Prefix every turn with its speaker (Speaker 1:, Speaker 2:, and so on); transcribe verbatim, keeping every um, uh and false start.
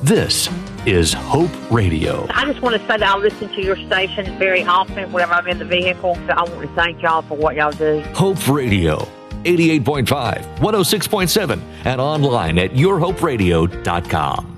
Speaker 1: This is Hope Radio.
Speaker 2: I just want to say that I listen to your station very often whenever I'm in the vehicle. So I want to thank y'all for what y'all do.
Speaker 1: Hope Radio, eighty-eight point five, one oh six point seven, and online at your hope radio dot com.